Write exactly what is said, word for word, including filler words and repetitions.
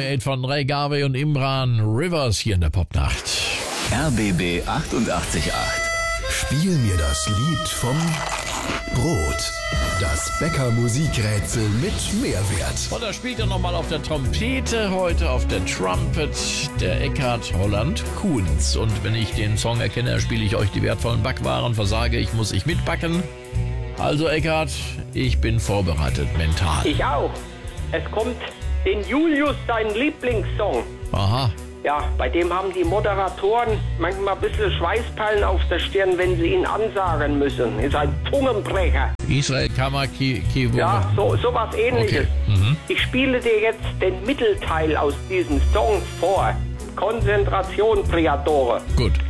Update von Ray Garvey und Imran, Rivers hier in der Popnacht. R B B achtundachtzig Komma acht. Spiel mir das Lied vom Brot. Das Bäcker-Musikrätsel mit Mehrwert. Und da spielt er nochmal auf der Trompete, heute auf der Trumpet, der Eckhard Holland Kuhns. Und wenn ich den Song erkenne, spiele ich euch die wertvollen Backwaren, versage ich, muss ich mitbacken. Also Eckhard, ich bin vorbereitet, mental. Ich auch. Es kommt den Julius, sein Lieblingssong. Aha. Ja, bei dem haben die Moderatoren manchmal ein bisschen Schweißperlen auf der Stirn, wenn sie ihn ansagen müssen. Ist ein Zungenbrecher. Israel Kamaki Kivu. Ja, so, so was Ähnliches. Okay. Mhm. Ich spiele dir jetzt den Mittelteil aus diesem Song vor. Konzentration, Priadore. Gut.